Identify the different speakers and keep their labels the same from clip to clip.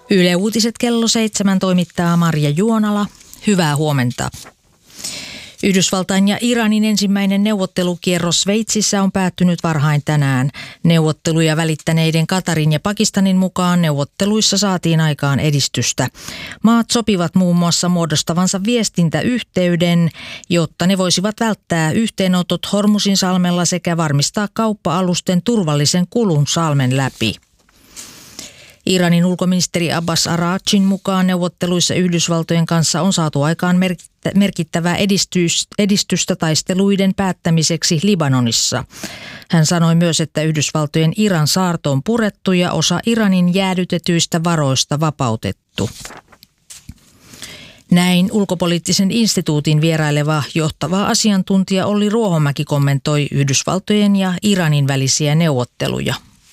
Speaker 1: Yle Uutiset kello 7 toimittaa Marja Juonala. Hyvää huomenta. Yhdysvaltain ja Iranin ensimmäinen neuvottelukierros Sveitsissä on päättynyt varhain tänään. Neuvotteluja välittäneiden Katarin ja Pakistanin mukaan neuvotteluissa saatiin aikaan edistystä. Maat sopivat muun muassa muodostavansa viestintäyhteyden, jotta ne voisivat välttää yhteenotot Hormuzinsalmella sekä varmistaa kauppa-alusten turvallisen kulun salmen läpi. Iranin ulkoministeri Abbas Araghchin mukaan neuvotteluissa Yhdysvaltojen kanssa on saatu aikaan merkittävää edistystä taisteluiden päättämiseksi Libanonissa. Hän sanoi myös, että Yhdysvaltojen Iran saarto on purettu ja osa Iranin jäädytetyistä varoista vapautettu. Näin ulkopoliittisen instituutin vieraileva johtava asiantuntija Olli Ruohomäki kommentoi Yhdysvaltojen ja Iranin välisiä neuvotteluja.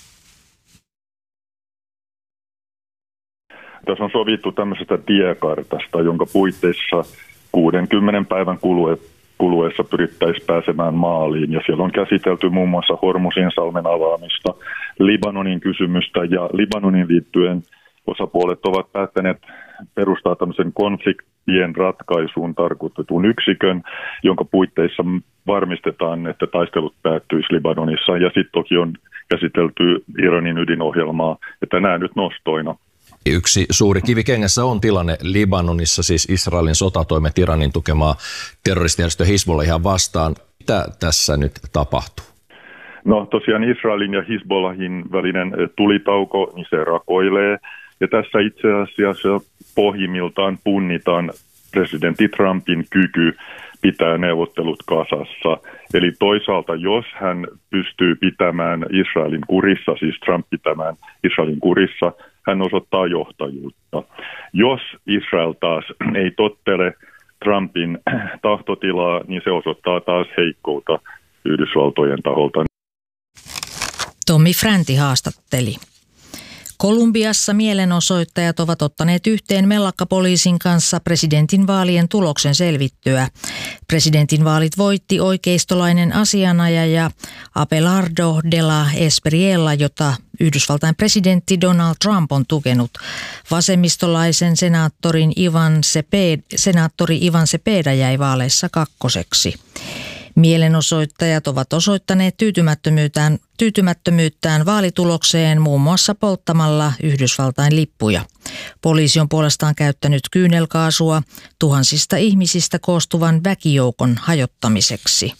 Speaker 2: Tässä on sovittu tämmöisestä tiekartasta, jonka puitteissa 60 päivän kuluessa pyrittäisiin pääsemään maaliin. Ja siellä on käsitelty muun muassa Hormuzinsalmen avaamista, Libanonin kysymystä ja Libanonin liittyen osapuolet ovat päättäneet perustaa tämmöisen konfliktien ratkaisuun tarkoitetun yksikön, jonka puitteissa varmistetaan, että taistelut päättyisi Libanonissa. Ja sitten toki on käsitelty Iranin ydinohjelmaa, ja tänään nyt nostoina.
Speaker 3: Yksi suuri kivikengässä on tilanne Libanonissa, siis Israelin sotatoimet Iranin tukemaa terroristijärjestö Hizbollahiaan vastaan. Mitä tässä nyt tapahtuu?
Speaker 2: No tosiaan Israelin ja Hizbollahin välinen tulitauko, niin se rakoilee. Ja tässä itse asiassa pohjimmiltaan punnitaan presidentti Trumpin kyky pitää neuvottelut kasassa. Eli toisaalta, jos hän pystyy pitämään Israelin kurissa, siis Trump pitämään Israelin kurissa, hän osoittaa johtajuutta. Jos Israel taas ei tottele Trumpin tahtotilaa, niin se osoittaa taas heikkoutta Yhdysvaltojen taholta.
Speaker 1: Tommi Fränti haastatteli. Kolumbiassa mielenosoittajat ovat ottaneet yhteen mellakkapoliisin kanssa presidentinvaalien tuloksen selvittyä. Presidentinvaalit voitti oikeistolainen asianajaja Abelardo de la Espriella, jota Yhdysvaltain presidentti Donald Trump on tukenut. Vasemmistolaisen senaattori Ivan Cepeda jäi vaaleissa kakkoseksi. Mielenosoittajat ovat osoittaneet tyytymättömyyttään vaalitulokseen muun muassa polttamalla Yhdysvaltain lippuja. Poliisi on puolestaan käyttänyt kyynelkaasua tuhansista ihmisistä koostuvan väkijoukon hajottamiseksi.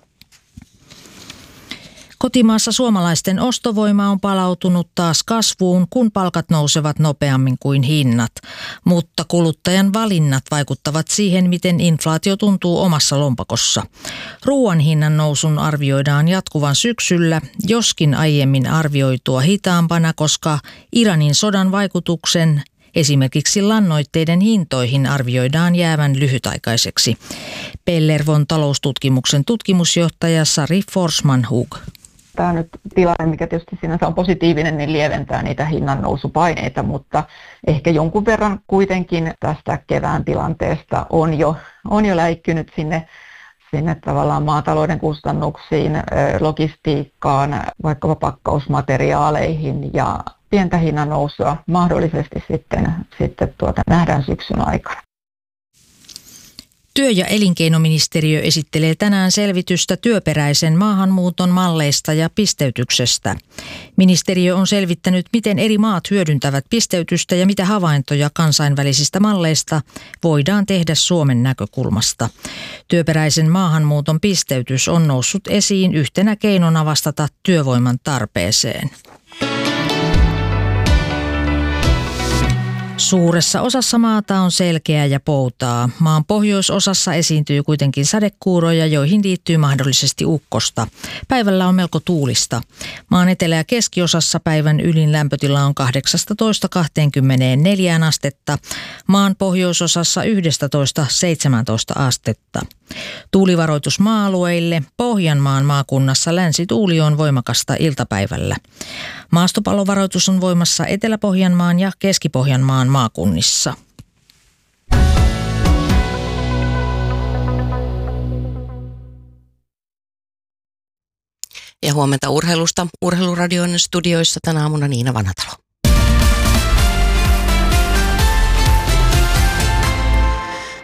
Speaker 1: Kotimaassa suomalaisten ostovoima on palautunut taas kasvuun, kun palkat nousevat nopeammin kuin hinnat. Mutta kuluttajan valinnat vaikuttavat siihen, miten inflaatio tuntuu omassa lompakossa. Ruoan hinnan nousun arvioidaan jatkuvan syksyllä, joskin aiemmin arvioitua hitaampana, koska Iranin sodan vaikutuksen esimerkiksi lannoitteiden hintoihin arvioidaan jäävän lyhytaikaiseksi. Pellervon taloustutkimuksen tutkimusjohtaja Sari Forsman-Hug.
Speaker 4: Tämä nyt tilanne, mikä tietysti sinänsä on positiivinen, niin lieventää niitä hinnannousupaineita, mutta ehkä jonkun verran kuitenkin tästä kevään tilanteesta on jo läikkynyt sinne tavallaan maatalouden kustannuksiin, logistiikkaan, vaikkapa pakkausmateriaaleihin ja pientä hinnannousua mahdollisesti sitten nähdään syksyn aikana.
Speaker 1: Työ- ja elinkeinoministeriö esittelee tänään selvitystä työperäisen maahanmuuton malleista ja pisteytyksestä. Ministeriö on selvittänyt, miten eri maat hyödyntävät pisteytystä ja mitä havaintoja kansainvälisistä malleista voidaan tehdä Suomen näkökulmasta. Työperäisen maahanmuuton pisteytys on noussut esiin yhtenä keinona vastata työvoiman tarpeeseen. Suuressa osassa maata on selkeää ja poutaa. Maan pohjoisosassa esiintyy kuitenkin sadekuuroja, joihin liittyy mahdollisesti ukkosta. Päivällä on melko tuulista. Maan etelä- ja keskiosassa päivän ylin lämpötila on 18–24 astetta. Maan pohjoisosassa 11–17 astetta. Tuulivaroitus maa-alueille. Pohjanmaan maakunnassa länsituuli on voimakasta iltapäivällä. Maastopallovaroitus on voimassa Etelä-Pohjanmaan ja Keski-Pohjanmaan maakunnissa.
Speaker 5: Ja huomenta urheilusta. Urheiluradion studioissa tänä aamuna Niina Vanhatalo.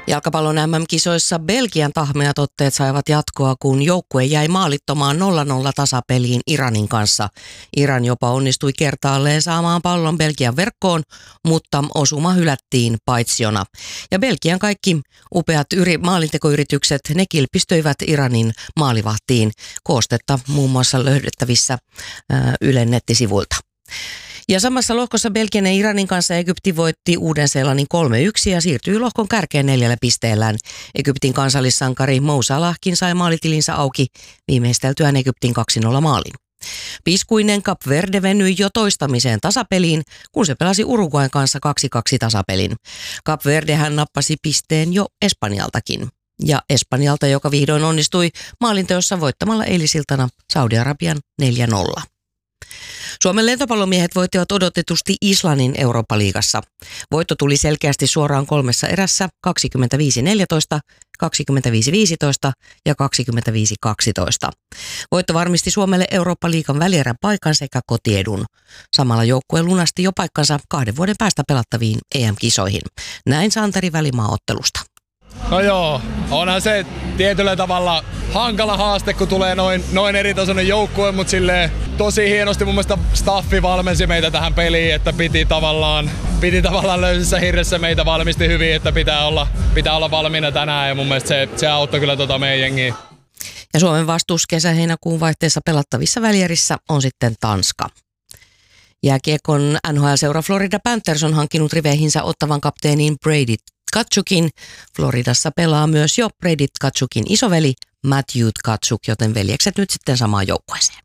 Speaker 5: Jalkapallon MM-kisoissa Belgian tahmeat otteet saivat jatkoa, kun joukkue jäi maalittomaan 0-0 tasapeliin Iranin kanssa. Iran jopa onnistui kertaalleen saamaan pallon Belgian verkkoon, mutta osuma hylättiin paitsiona. Ja Belgian kaikki upeat maalintekoyritykset, ne kilpistöivät Iranin maalivahtiin. Koostetta muun muassa löydettävissä Ylen nettisivuilta. Ja samassa lohkossa Belgian ja Iranin kanssa Egypti voitti Uuden-Seelannin 3-1 ja siirtyi lohkon kärkeen 4 pisteellään. Egyptin kansallissankari Mo Salahkin sai maalitilinsä auki viimeisteltyään Egyptin 2-0 maalin. Piskuinen Cap Verde venyi jo toistamiseen tasapeliin, kun se pelasi Uruguayn kanssa 2-2 tasapelin. Cap Verdehän nappasi pisteen jo Espanjaltakin. Ja Espanjalta, joka vihdoin onnistui maalinteossa voittamalla eilisiltana Saudi-Arabian 4-0. Suomen lentopallomiehet voittivat odotetusti Islannin Eurooppa-liigassa. Voitto tuli selkeästi suoraan 3 erässä 25-14, 25-15 ja 25-12. Voitto varmisti Suomelle Eurooppa-liigan välierän paikan sekä kotiedun. Samalla joukkue lunasti jo paikkansa 2 vuoden päästä pelattaviin EM-kisoihin. Näin Santeri Välimaa ottelusta.
Speaker 6: No joo, onhan se tietyllä tavalla hankala haaste, kun tulee noin eritasoinen joukkue, mutta silleen tosi hienosti mun mielestä staffi valmensi meitä tähän peliin, että piti tavallaan löysässä hirressä meitä valmisti hyvin, että pitää olla valmiina tänään ja mun mielestä se auttoi kyllä meidän jengiä.
Speaker 5: Ja Suomen vastuus kesä-heinäkuun vaihteessa pelattavissa välierissä on sitten Tanska. Jääkiekon NHL-seura Florida Panthers on hankkinut riveihinsä Ottavan kapteenin Brady Tkachukin. Floridassa pelaa myös jo Brady Tkachukin isoveli Matthew Tkachuk, joten veljekset nyt sitten samaan joukkueeseen.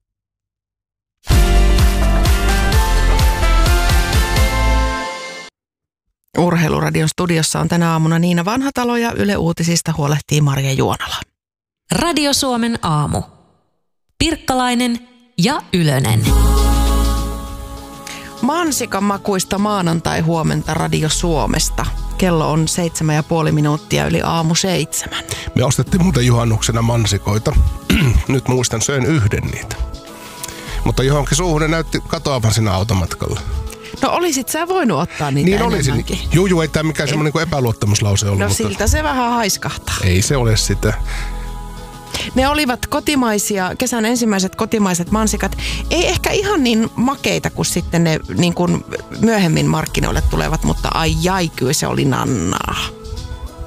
Speaker 7: Urheiluradion studiossa on tänä aamuna Niina Vanhatalo ja Yle Uutisista huolehtii Marja Juonala.
Speaker 8: Radio Suomen aamu. Pirkkalainen ja Ylönen.
Speaker 7: Mansikan makuista maanantai-huomenta Radio Suomesta. Kello on 7,5 minuuttia yli aamu 7.
Speaker 9: Me ostettiin muuten juhannuksena mansikoita. Nyt muistan, söin yhden niitä. Mutta johonkin suuhun ne näytti katoavan siinä automatkalla.
Speaker 7: No olisit sä voinut ottaa niitä
Speaker 9: niin enemmänkin. Juu, ei tämä mikään semmoinen kuin epäluottamuslause ollut.
Speaker 7: No
Speaker 9: mutta
Speaker 7: siltä se vähän haiskahtaa.
Speaker 9: Ei se ole sitä.
Speaker 7: Ne olivat kotimaisia, kesän ensimmäiset kotimaiset mansikat. Ei ehkä ihan niin makeita kuin sitten ne niin kuin myöhemmin markkinoille tulevat, mutta ai kyllä se oli nannaa.